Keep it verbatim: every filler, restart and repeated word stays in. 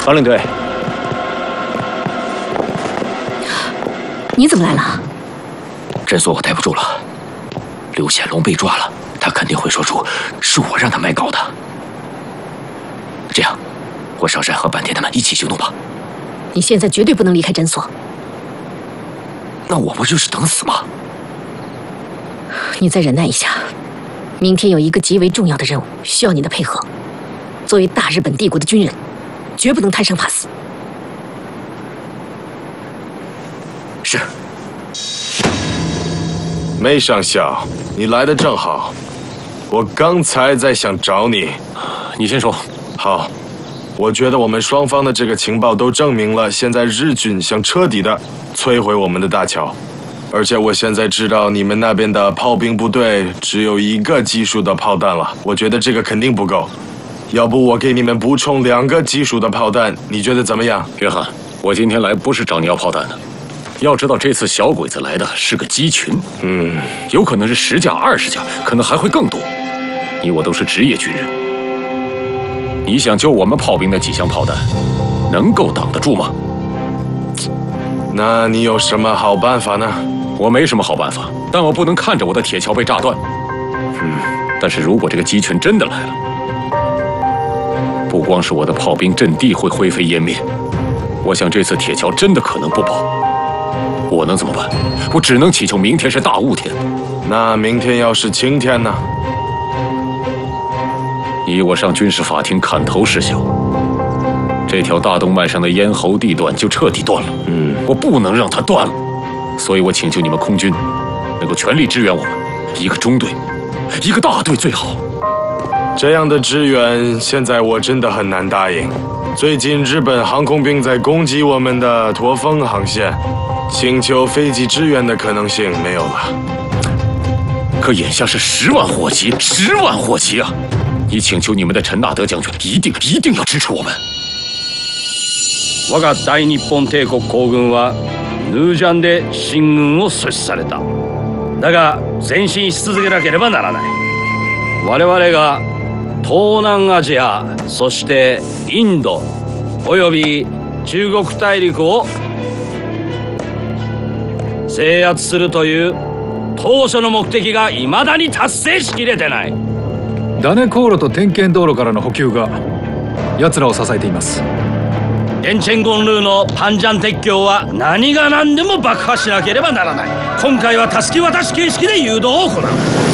王领队， 你怎么来了？ 诊所我待不住了，刘显龙被抓了，他肯定会说出是我让他卖稿的。这样，我上山和坂田他们一起行动吧。 你现在绝对不能离开诊所。 那我不就是等死吗？ 你再忍耐一下，明天有一个极为重要的任务需要你的配合。作为大日本帝国的军人，绝不能贪生怕死。 是。 梅上校，你来的正好，我刚才在想找你。 你先说。 好，我觉得我们双方的这个情报都证明了，现在日军想彻底的摧毁我们的大桥。而且我现在知道你们那边的炮兵部队只有一个基数的炮弹了，我觉得这个肯定不够。要不我给你们补充两个基数的炮弹，你觉得怎么样？ 约翰，我今天来不是找你要炮弹的。要知道这次小鬼子来的是个机群， 嗯， 有可能是十架、二十架，可能还会更多。你我都是职业军人，你想救我们炮兵的几箱炮弹，能够挡得住吗？ 那你有什么好办法呢？ 我没什么好办法，但我不能看着我的铁桥被炸断。 嗯， 但是如果这个机群真的来了，不光是我的炮兵阵地会灰飞烟灭，我想这次铁桥真的可能不保。我能怎么办？我只能祈求明天是大雾天。 那明天要是晴天呢？ 你我上军事法庭砍头示晓，这条大动脉上的咽喉地段就彻底断了。 嗯， 我不能让它断了。所以我请求你们空军能够全力支援我们，一个中队，一个大队最好。 这样的支援，现在我真的很难答应。最近日本航空兵在攻击我们的驼峰航线，请求飞机支援的可能性没有了。 可眼下是十万火急，十万火急啊！你请求你们的陈纳德将军一定一定要支持我们。 我が大日本帝国皇軍はヌージャンで進軍を阻止された。だが前進し続けなければならない。我々が東南アジア、そしてインドおよび中国大陸を制圧するという当初の目的がいまだに達成しきれてない。 ダネ航路と点検道路からの補給が奴らを支えています。 エンチェンゴンルーのパンジャン鉄橋は何が何でも爆破しなければならない。今回はたすき渡し形式で誘導を行う。